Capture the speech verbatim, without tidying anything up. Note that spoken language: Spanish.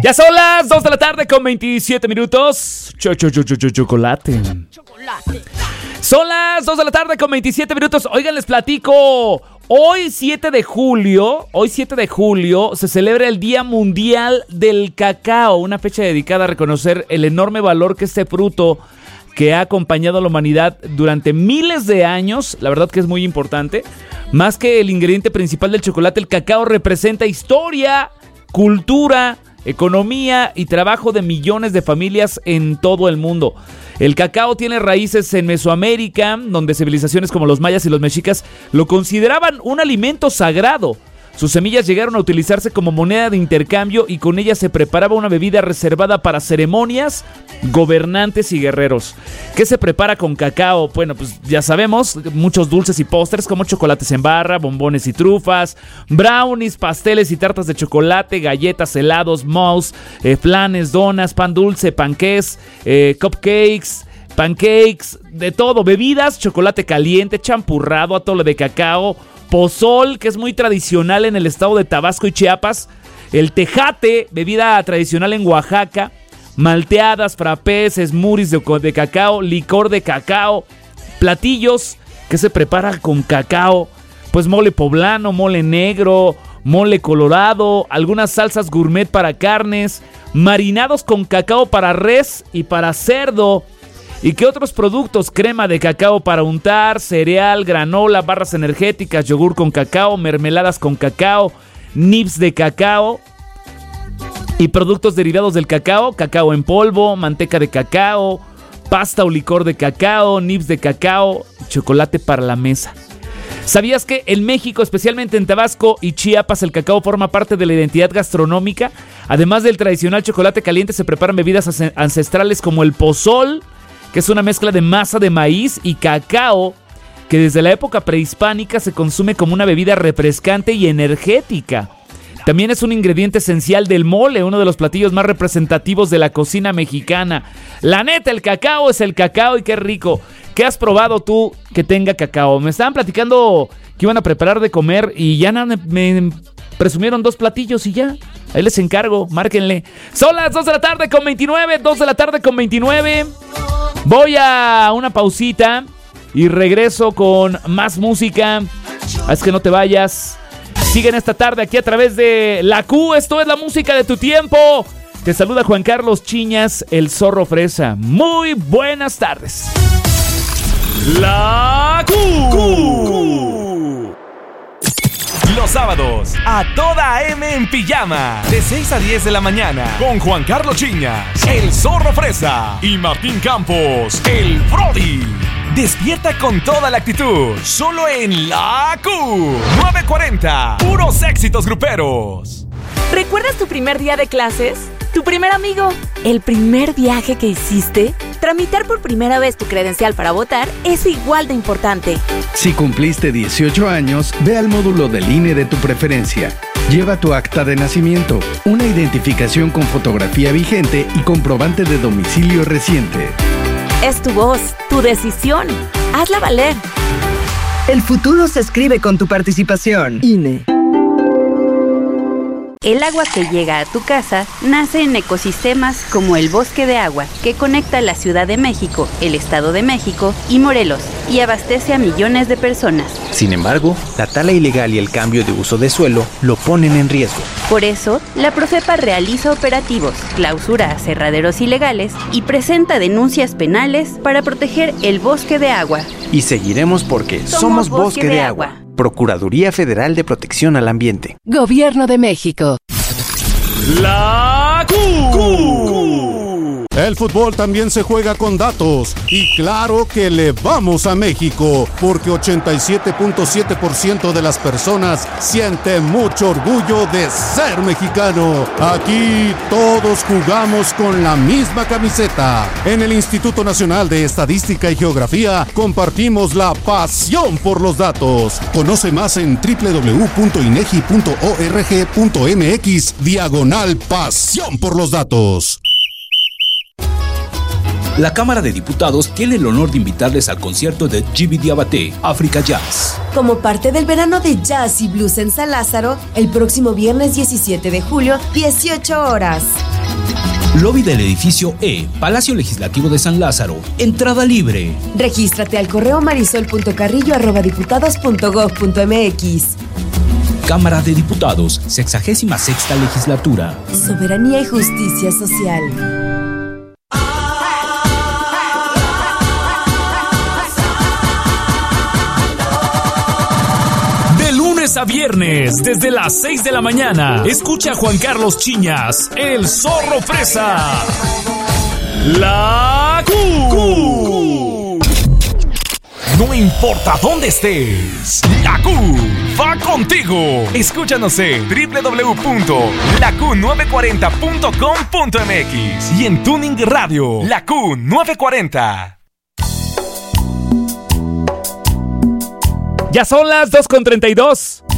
Ya son las dos de la tarde con veintisiete minutos. Cho, cho, cho, cho, cho, chocolate. Chocolate. Son las dos de la tarde con veintisiete minutos. Oigan, les platico. Hoy siete de julio, hoy siete de julio se celebra el Día Mundial del Cacao, una fecha dedicada a reconocer el enorme valor que este fruto que ha acompañado a la humanidad durante miles de años, la verdad que es muy importante. Más que el ingrediente principal del chocolate, el cacao representa historia, cultura, economía y trabajo de millones de familias en todo el mundo. El cacao tiene raíces en Mesoamérica, donde civilizaciones como los mayas y los mexicas lo consideraban un alimento sagrado. Sus semillas llegaron a utilizarse como moneda de intercambio y con ellas se preparaba una bebida reservada para ceremonias, gobernantes y guerreros. ¿Qué se prepara con cacao? Bueno, pues ya sabemos, muchos dulces y postres como chocolates en barra, bombones y trufas, brownies, pasteles y tartas de chocolate, galletas, helados, mousse, eh, flanes, donas, pan dulce, panqués, eh, cupcakes, pancakes, de todo, bebidas, chocolate caliente, champurrado, atole de cacao, pozol, que es muy tradicional en el estado de Tabasco y Chiapas, el tejate, bebida tradicional en Oaxaca, malteadas, frappés, smoothies de, de cacao, licor de cacao, platillos que se prepara con cacao, pues mole poblano, mole negro, mole colorado, algunas salsas gourmet para carnes, marinados con cacao para res y para cerdo. ¿Y qué otros productos? Crema de cacao para untar, cereal, granola, barras energéticas, yogur con cacao, mermeladas con cacao, nibs de cacao y productos derivados del cacao, cacao en polvo, manteca de cacao, pasta o licor de cacao, nibs de cacao, chocolate para la mesa. ¿Sabías que en México, especialmente en Tabasco y Chiapas, el cacao forma parte de la identidad gastronómica? Además del tradicional chocolate caliente, se preparan bebidas ancestrales como el pozol, que es una mezcla de masa de maíz y cacao, que desde la época prehispánica se consume como una bebida refrescante y energética. También es un ingrediente esencial del mole, uno de los platillos más representativos de la cocina mexicana. La neta, el cacao es el cacao y qué rico. ¿Qué has probado tú que tenga cacao? Me estaban platicando que iban a preparar de comer y ya me, me presumieron dos platillos y ya. Ahí les encargo, márquenle. Son las dos de la tarde con veintinueve, dos de la tarde con veintinueve. Voy a una pausita y regreso con más música. Es que no te vayas. Siguen esta tarde aquí a través de la Q. Esto es la música de tu tiempo. Te saluda Juan Carlos Chiñas, el Zorro Fresa. Muy buenas tardes. La Q. Q. Los sábados, a toda M en pijama, de seis a diez de la mañana, con Juan Carlos Chiñas, el Zorro Fresa, y Martín Campos, el Brody. Despierta con toda la actitud, solo en la Q. nueve cuarenta, puros éxitos gruperos. ¿Recuerdas tu primer día de clases? ¿Tu primer amigo? ¿El primer viaje que hiciste? Tramitar por primera vez tu credencial para votar es igual de importante. Si cumpliste dieciocho años, ve al módulo del I N E de tu preferencia. Lleva tu acta de nacimiento, una identificación con fotografía vigente y comprobante de domicilio reciente. Es tu voz, tu decisión. Hazla valer. El futuro se escribe con tu participación. I N E. El agua que llega a tu casa nace en ecosistemas como el Bosque de Agua, que conecta la Ciudad de México, el Estado de México y Morelos, y abastece a millones de personas. Sin embargo, la tala ilegal y el cambio de uso de suelo lo ponen en riesgo. Por eso, la Profepa realiza operativos, clausura aserraderos ilegales y presenta denuncias penales para proteger el Bosque de Agua. Y seguiremos porque somos, somos Bosque, Bosque de, de Agua. Agua. Procuraduría Federal de Protección al Ambiente. Gobierno de México. La Q. Q. El fútbol también se juega con datos. Y claro que le vamos a México, porque ochenta y siete punto siete por ciento de las personas sienten mucho orgullo de ser mexicano. Aquí todos jugamos con la misma camiseta. En el Instituto Nacional de Estadística y Geografía compartimos la pasión por los datos. Conoce más en doble u doble u doble u punto inegi punto org punto mx diagonal pasión por los datos. La Cámara de Diputados tiene el honor de invitarles al concierto de Gibi Diabaté, África Jazz. Como parte del verano de jazz y blues en San Lázaro, el próximo viernes diecisiete de julio, dieciocho horas. Lobby del edificio E, Palacio Legislativo de San Lázaro. Entrada libre. Regístrate al correo marisol punto carrillo arroba diputados punto gob punto mx. Cámara de Diputados, sexagésima sexta legislatura. Soberanía y justicia social. De lunes a viernes, desde las seis de la mañana, escucha a Juan Carlos Chiñas, el Zorro Fresa. La Q. No importa dónde estés, la Q va contigo. Escúchanos en doble u doble u doble u punto la q nueve cuarenta punto com punto m x y en Tuning Radio, La Q nueve cuarenta. Ya son las dos con treinta y dos.